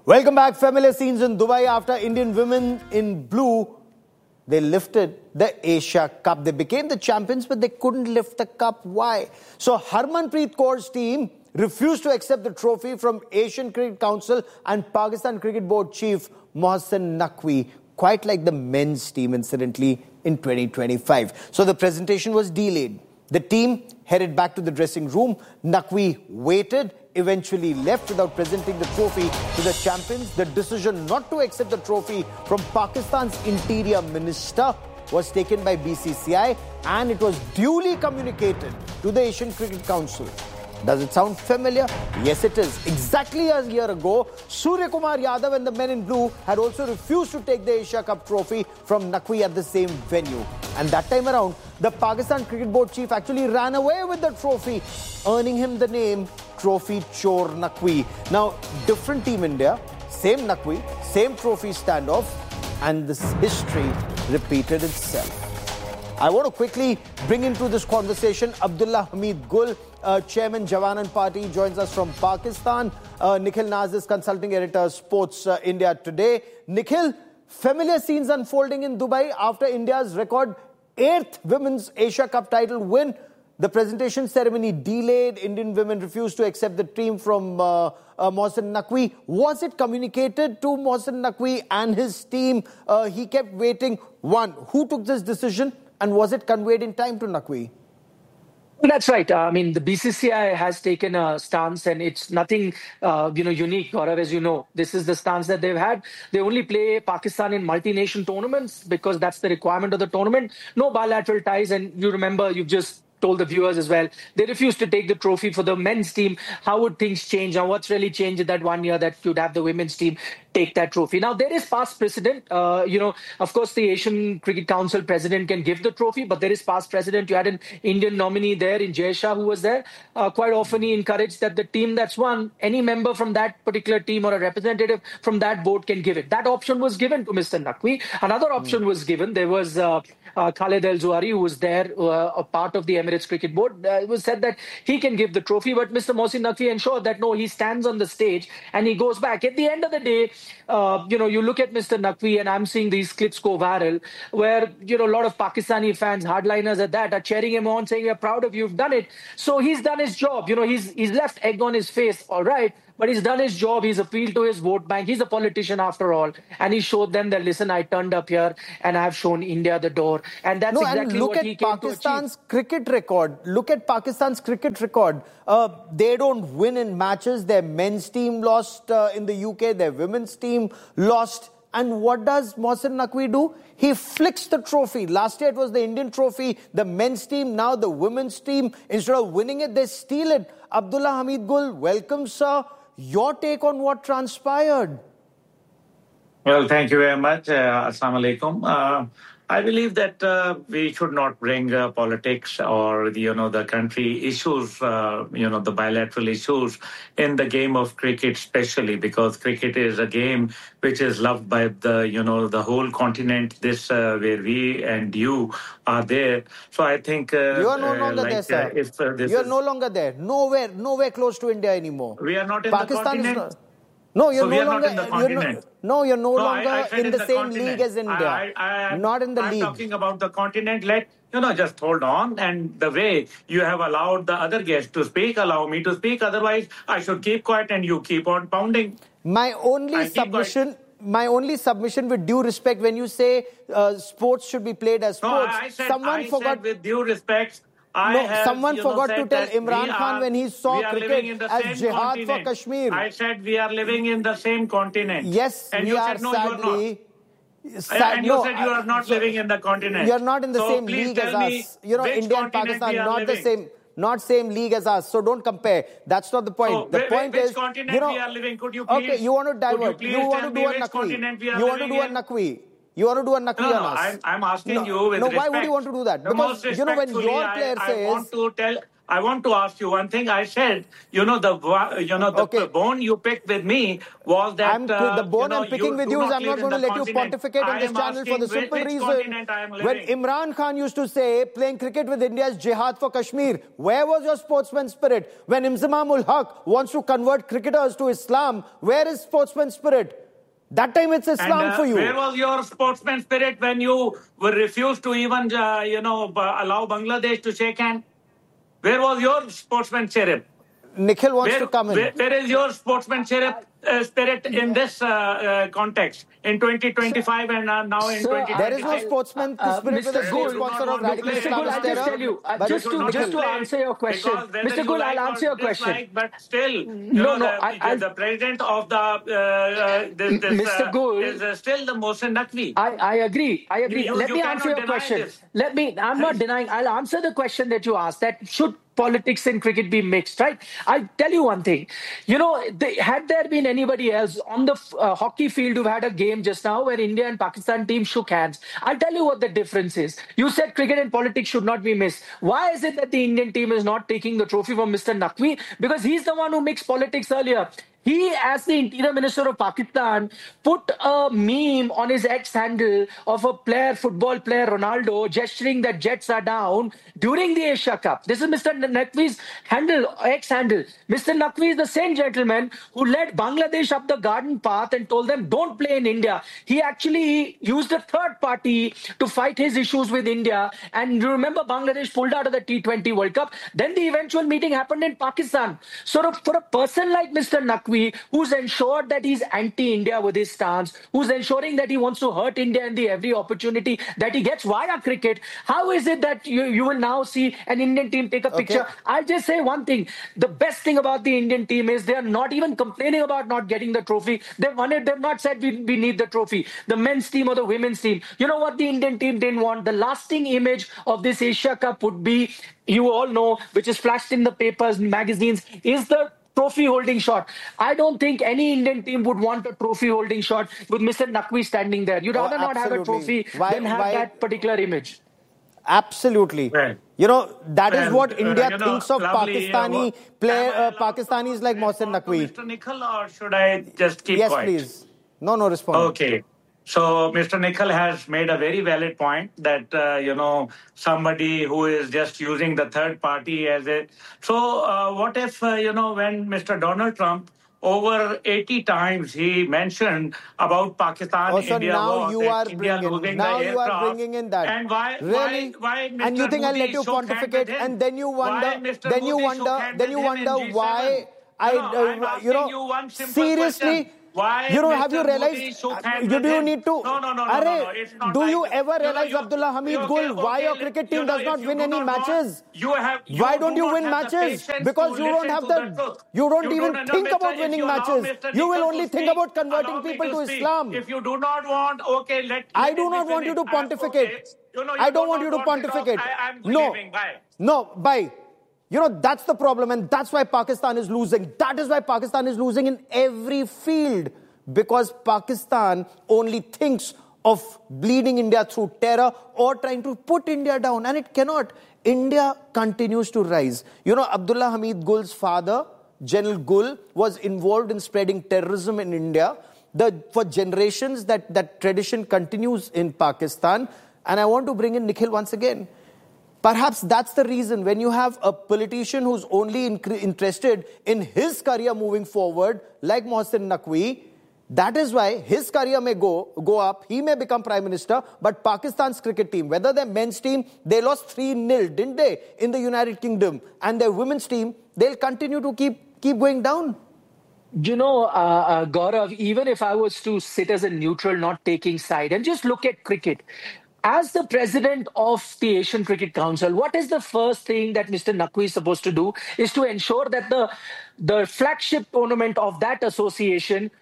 Welcome back. Familiar scenes in Dubai after Indian women in blue, they lifted the Asia Cup. They became the champions, but they couldn't lift the cup. Why? So Harmanpreet Kaur's team refused to accept the trophy from Asian Cricket Council and Pakistan Cricket Board chief Mohsin Naqvi, quite like the men's team, incidentally, in 2025. So the presentation was delayed. The team headed back to the dressing room. Naqvi waited, eventually left without presenting the trophy to the champions. The decision not to accept the trophy from Pakistan's interior minister was taken by BCCI, and it was duly communicated to the Asian Cricket Council. Does it sound familiar? Yes, it is. Exactly a year ago, Surya Kumar Yadav and the men in blue had also refused to take the Asia Cup trophy from Naqvi at the same venue. And that time around, the Pakistan Cricket Board chief actually ran away with the trophy, earning him the name Trophy Chor Naqvi. Now, different team India, same Naqvi, same trophy standoff, and this history repeated itself. I want to quickly bring into this conversation Abdullah Hamid Gul, Chairman Jawanan Party, joins us from Pakistan. Nikhil Naz is consulting editor, Sports India Today. Nikhil, familiar scenes unfolding in Dubai after India's record 8th Women's Asia Cup title win. The presentation ceremony delayed. Indian women refused to accept the team from Mohsin Naqvi. Was it communicated to Mohsin Naqvi and his team? He kept waiting. One, who took this decision? And was it conveyed in time to Naqvi? That's right. I mean, the BCCI has taken a stance, and it's nothing, unique. Gaurav, as you know, this is the stance that they've had. They only play Pakistan in multi-nation tournaments because that's the requirement of the tournament. No bilateral ties, and you remember, you've just told the viewers as well, they refused to take the trophy for the men's team. How would things change? Now, what's really changed in that 1 year that you'd have the women's team take that trophy? Now, there is past precedent. Of course, the Asian Cricket Council president can give the trophy, but there is past precedent. You had an Indian nominee there in Jay Shah who was there. Quite often he encouraged that the team that's won, any member from that particular team or a representative from that board can give it. That option was given to Mr. Naqvi. Another option was given. There was Khalid El Zuhari, who was there, a part of the Emirates Cricket Board. It was said that he can give the trophy, but Mr. Mohsin Naqvi ensured that no, he stands on the stage and he goes back. At the end of the day, you look at Mr. Naqvi, and I'm seeing these clips go viral where, a lot of Pakistani fans, hardliners at that, are cheering him on, saying, we're proud of you, you've done it. So he's done his job. He's left egg on his face, all right, but he's done his job. He's appealed to his vote bank. He's a politician after all. And he showed them that, listen, I turned up here and I've shown India the door. And that's exactly what he came to achieve. Cricket record. Look at Pakistan's cricket record. They don't win in matches. Their men's team lost in the UK. Their women's team lost. And what does Mohsin Naqvi do? He flicks the trophy. Last year it was the Indian trophy, the men's team, now the women's team. Instead of winning it, they steal it. Abdullah Hamid Gul, welcome, sir. Your take on what transpired? Well, thank you very much. Assalamu alaikum. I believe that we should not bring politics or the country issues, the bilateral issues in the game of cricket, especially because cricket is a game which is loved by the whole continent. This where we and you are there. So I think you are no longer there, sir. You are no longer there. Nowhere close to India anymore. We are not in Pakistan the continent. No, you're no longer in the continent. You're no longer in the same league as India. Not in the league. I'm talking about the continent. Just hold on. And the way you have allowed the other guests to speak, allow me to speak. Otherwise, I should keep quiet and you keep on pounding. My only submission, with due respect, when you say sports should be played as sports, I said with due respect. Someone forgot to tell Imran Khan when he saw cricket as jihad for Kashmir. I said we are living in the same continent. Yes, and we are sadly. And you said you are not living in the continent. You are not in the same league as us. India and Pakistan are not the same. Not same league as us, so don't compare. That's not the point. So, the point which is, continent we are living? Could you please? Okay, you want to divert. You want to do a Naqvi. You want to do a Naqvi. You want to do a Naqvi on us. I'm asking you with respect. Why would you want to do that? Because, when your player says... I want to ask you one thing. I said, the bone you picked with me was that the bone I'm picking with you is I'm not going to let you pontificate on this channel for the simple reason. When Imran Khan used to say playing cricket with India is jihad for Kashmir, where was your sportsman spirit? When Imzamam ul Haq wants to convert cricketers to Islam, where is sportsman spirit? That time it's Islam for you. Where was your sportsman spirit when you were refused to even, allow Bangladesh to shake hands? Where was your sportsman spirit? Nikhil wants to come in. Where is your sportsman spirit in this context? In 2025 and now in 2025? There is no sportsman spirit with a sponsor of radical Islam. I'll just tell you, just to answer your question. Mr. Gul, I'll answer your question. But still, the president of Mr. Gul is still the Mohsen Naqvi. I agree. Let me answer your question. I'm not denying. I'll answer the question that you asked. That should politics and cricket be mixed, right? I'll tell you one thing. Had there been anybody else on the hockey field who had a game just now where India and Pakistan team shook hands, I'll tell you what the difference is. You said cricket and politics should not be mixed. Why is it that the Indian team is not taking the trophy from Mr. Naqvi? Because he's the one who mixed politics earlier. He, as the Interior Minister of Pakistan, put a meme on his X handle of a football player, Ronaldo, gesturing that Jets are down during the Asia Cup. This is Mr. Naqvi's X handle. Mr. Naqvi is the same gentleman who led Bangladesh up the garden path and told them, don't play in India. He actually used a third party to fight his issues with India. And you remember Bangladesh pulled out of the T20 World Cup. Then the eventual meeting happened in Pakistan. So for a person like Mr. Naqvi, who's ensured that he's anti-India with his stance, who's ensuring that he wants to hurt India in the every opportunity that he gets via cricket, how is it that you will now see an Indian team take a picture? I'll just say one thing. The best thing about the Indian team is they are not even complaining about not getting the trophy. They've won it. They've not said we need the trophy. The men's team or the women's team. You know what the Indian team didn't want? The lasting image of this Asia Cup would be, you all know, which is flashed in the papers, magazines, is the trophy holding shot. I don't think any Indian team would want a trophy holding shot with Mr. Naqvi standing there. You'd rather not have a trophy than have that particular image. Absolutely. Right. That is what India thinks of lovely, Pakistanis like Mohsen Naqvi. Mr. Nikhil, or should I just keep quiet? Yes, please. No response. Okay. So Mr. Nikhil has made a very valid point that, somebody who is just using the third party as a... So what if, when Mr. Donald Trump over 80 times he mentioned about Pakistan-India war, you are bringing in that. And why Mr. And you think I'll let you pontificate, and then you wonder why seriously. Why have you realized? Do you need to? No. Do you ever realize, Abdullah Hamid Gul, why your cricket team does not win any matches? Why don't you win matches? Because you don't have you don't even think about winning matches. You will only think about converting people to Islam. If you do not want, I do not want you to pontificate. I don't want you to pontificate. No, bye. That's the problem, and that's why Pakistan is losing. That is why Pakistan is losing in every field, because Pakistan only thinks of bleeding India through terror or trying to put India down, and it cannot. India continues to rise. Abdullah Hamid Gul's father, General Gul, was involved in spreading terrorism in India. For generations, that tradition continues in Pakistan, and I want to bring in Nikhil once again. Perhaps that's the reason when you have a politician who's only interested in his career moving forward, like Mohsen Naqvi, that is why his career may go up, he may become Prime Minister, but Pakistan's cricket team, whether their men's team, they lost 3-0, didn't they, in the United Kingdom, and their women's team, they'll continue to keep going down. Gaurav, even if I was to sit as a neutral, not taking side, and just look at cricket, as the president of the Asian Cricket Council, what is the first thing that Mr. Naqvi is supposed to do is to ensure that the flagship tournament of that association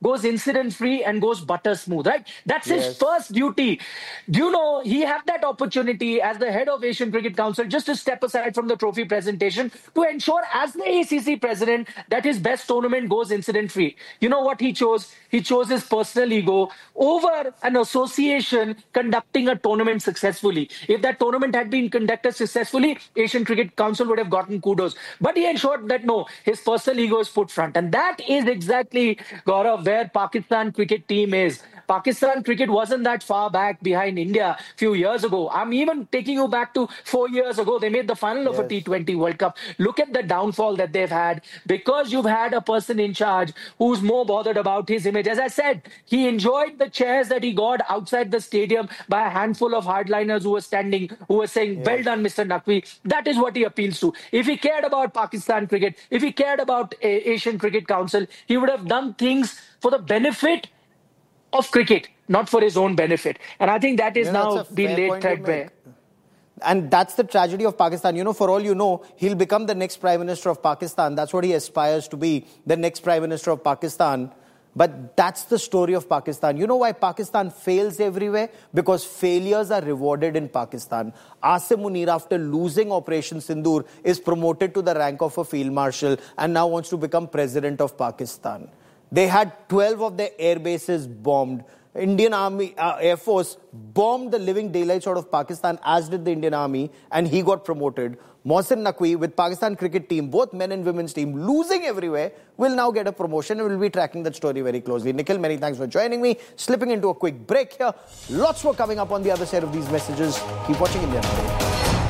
goes incident-free and goes butter smooth, right? That's his first duty. Do you know, he had that opportunity as the head of Asian Cricket Council just to step aside from the trophy presentation to ensure, as the ACC president, that his best tournament goes incident-free. You know what he chose? He chose his personal ego over an association conducting a tournament successfully. If that tournament had been conducted successfully, Asian Cricket Council would have gotten kudos. But he ensured that no, his personal ego is put front. And that is exactly, Gaurav, where Pakistan cricket team is. Pakistan cricket wasn't that far back behind India a few years ago. I'm even taking you back to 4 years ago. They made the final of a T20 World Cup. Look at the downfall that they've had because you've had a person in charge who's more bothered about his image. As I said, he enjoyed the chairs that he got outside the stadium by a handful of hardliners who were standing, who were saying, well done, Mr. Naqvi. That is what he appeals to. If he cared about Pakistan cricket, if he cared about Asian Cricket Council, he would have done things for the benefit of cricket, not for his own benefit. And I think that is now being laid threadbare. And that's the tragedy of Pakistan. You know, for all you know, he'll become the next Prime Minister of Pakistan. That's what he aspires to be, the next Prime Minister of Pakistan. But that's the story of Pakistan. You know why Pakistan fails everywhere? Because failures are rewarded in Pakistan. Asim Munir, after losing Operation Sindoor, is promoted to the rank of a Field Marshal and now wants to become President of Pakistan. They had 12 of their air bases bombed. Indian Army, Air Force bombed the living daylights out of Pakistan, as did the Indian Army, and he got promoted. Mohsin Naqvi, with Pakistan cricket team, both men and women's team, losing everywhere, will now get a promotion, and we'll be tracking that story very closely. Nikhil, many thanks for joining me. Slipping into a quick break here. Lots more coming up on the other side of these messages. Keep watching India Today.